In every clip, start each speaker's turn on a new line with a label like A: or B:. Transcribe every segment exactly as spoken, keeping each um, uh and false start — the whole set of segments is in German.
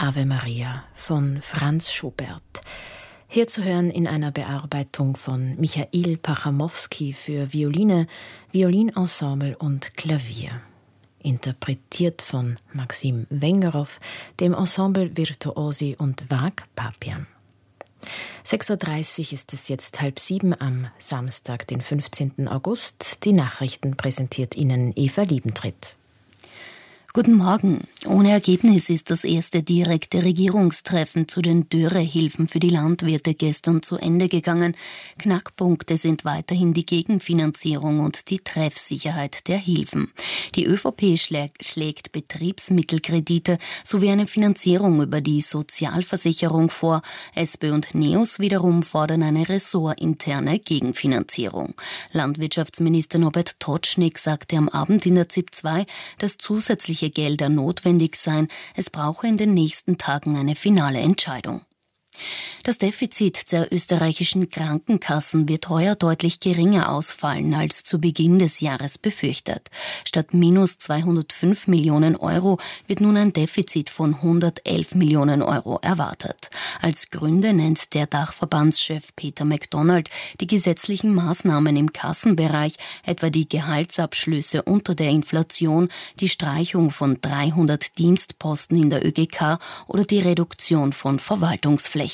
A: Ave Maria von Franz Schubert. Hier zu hören in einer Bearbeitung von Michail Pachamowski für Violine, Violinensemble und Klavier. Interpretiert von Maxim Wengerow, dem Ensemble Virtuosi und Vag Papian. sechs Uhr dreißig ist es jetzt halb sieben am Samstag, den fünfzehnten August. Die Nachrichten präsentiert Ihnen Eva Liebentritt.
B: Guten Morgen. Ohne Ergebnis ist das erste direkte Regierungstreffen zu den Dürrehilfen für die Landwirte gestern zu Ende gegangen. Knackpunkte sind weiterhin die Gegenfinanzierung und die Treffsicherheit der Hilfen. Die ÖVP schlägt, schlägt Betriebsmittelkredite sowie eine Finanzierung über die Sozialversicherung vor. SPÖ und NEOS wiederum fordern eine ressortinterne Gegenfinanzierung. Landwirtschaftsminister Norbert Totschnig sagte am Abend in der Z I P zwei, dass zusätzliche Gelder notwendig seien. Es brauche in den nächsten Tagen eine finale Entscheidung. Das Defizit der österreichischen Krankenkassen wird heuer deutlich geringer ausfallen als zu Beginn des Jahres befürchtet. Statt minus zweihundertfünf Millionen Euro wird nun ein Defizit von hundertelf Millionen Euro erwartet. Als Gründe nennt der Dachverbandschef Peter MacDonald die gesetzlichen Maßnahmen im Kassenbereich, etwa die Gehaltsabschlüsse unter der Inflation, die Streichung von dreihundert Dienstposten in der ÖGK oder die Reduktion von Verwaltungsflächen.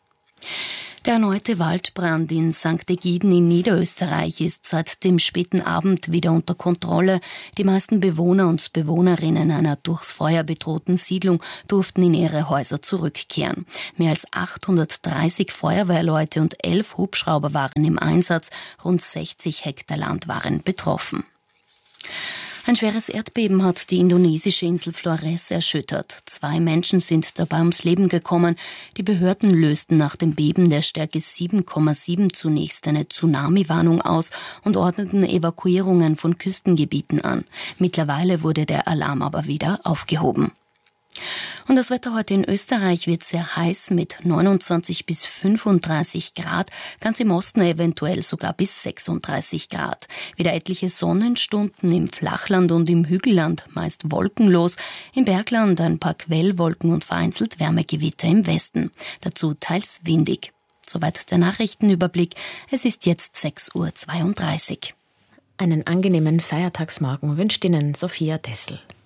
B: Der erneute Waldbrand in Sankt Egiden in Niederösterreich ist seit dem späten Abend wieder unter Kontrolle. Die meisten Bewohner und Bewohnerinnen einer durchs Feuer bedrohten Siedlung durften in ihre Häuser zurückkehren. Mehr als achthundertdreißig Feuerwehrleute und elf Hubschrauber waren im Einsatz. Rund sechzig Hektar Land waren betroffen. Ein schweres Erdbeben hat die indonesische Insel Flores erschüttert. Zwei Menschen sind dabei ums Leben gekommen. Die Behörden lösten nach dem Beben der Stärke sieben Komma sieben zunächst eine Tsunami-Warnung aus und ordneten Evakuierungen von Küstengebieten an. Mittlerweile wurde der Alarm aber wieder aufgehoben. Und das Wetter heute in Österreich wird sehr heiß mit neunundzwanzig bis fünfunddreißig Grad, ganz im Osten eventuell sogar bis sechsunddreißig Grad. Wieder etliche Sonnenstunden im Flachland und im Hügelland, meist wolkenlos. Im Bergland ein paar Quellwolken und vereinzelt Wärmegewitter im Westen. Dazu teils windig. Soweit der Nachrichtenüberblick. Es ist jetzt sechs Uhr zweiunddreißig.
A: Einen angenehmen Feiertagsmorgen wünscht Ihnen Sophia Dessel.